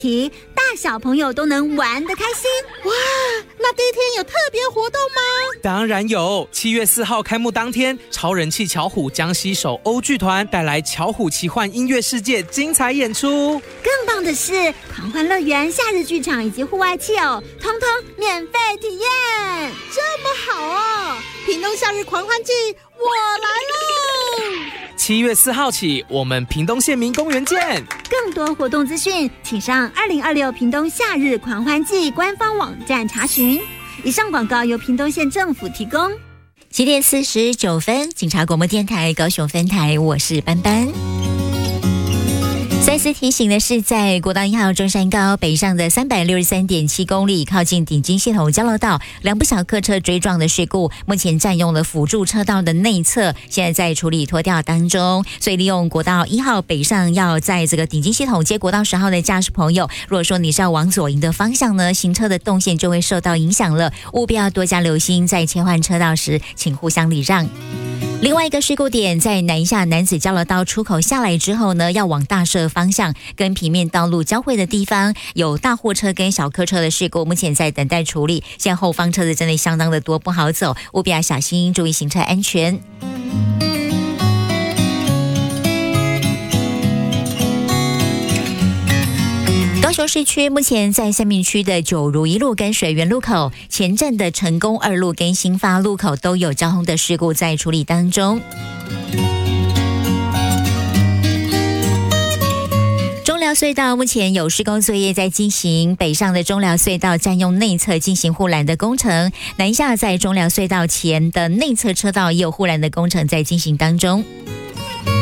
大小朋友都能玩得开心。 哇，那第一天有特别活动吗？ 当然有，7月4号开幕当天，超人气巧虎江西手欧剧团带来巧虎奇幻音乐世界精彩演出。 更棒的是，狂欢乐园、夏日剧场以及户外汽偶，通通免费体验。 这么好哦！屏东夏日狂欢季，我来喽 ！7月4号起，我们屏东县民公园见。 更多活动资讯，请上2026屏东夏日狂欢季官方网站查询。以上广告由屏东县政府提供。 7点49分，警察广播电台高雄分台，我是班班。再次提醒的是，在国道1号中山高北上的363.7公里，靠近顶金系统交流道，2部小客车追撞的事故，目前占用了辅助车道的内侧，现在在处理拖吊当中。所以利用国道1号北上要在这个顶金系统接国道10号的驾驶朋友，如果说你是要往左营的方向呢，行车的动线就会受到影响了，务必要多加留心，在切换车道时，请互相礼让。另外一个事故点在南下男子交流道出口下来之后呢，要往大社方向跟平面道路交汇的地方，有大货车跟小客车的事故，目前在等待处理。现在后方车子真的相当的多，不好走，务必要小心，注意行车安全。高雄市区目前在三民区的九如一路跟水源路口，前镇的成功2路跟新发路口都有交通的事故在处理当中。中寮隧道目前有施工作业在进行，北上的中寮隧道占用内侧进行护栏的工程，南下在中寮隧道前的内侧车道也有护栏的工程在进行当中。